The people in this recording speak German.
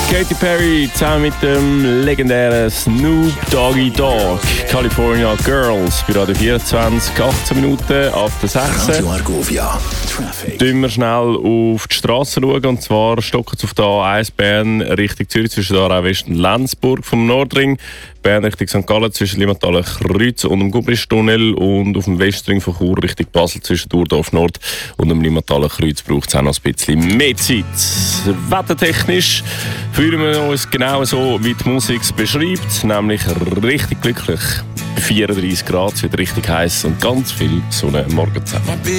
Katy Perry zusammen mit dem legendären Snoop Doggy Dogg. California Girls bei Radio 24, 18 Minuten ab der 6. Radio Argovia. Traffic. Schauen wir schnell auf die Straße schauen, und zwar stocken auf der A1 Bern Richtung Zürich zwischen Aarau West und Lenzburg vom Nordring, Bern Richtung St. Gallen zwischen Limmatalen Kreuz und dem Gubristunnel und auf dem Westring von Chur Richtung Basel zwischen Urdorf Nord und dem Limmatalen Kreuz braucht es auch noch ein bisschen mehr Zeit. Wettertechnisch fühlen wir uns genau so, wie die Musik es beschreibt, nämlich richtig glücklich. 34 Grad, es wird richtig heiß und ganz viel Sonne am Morgen zusammen.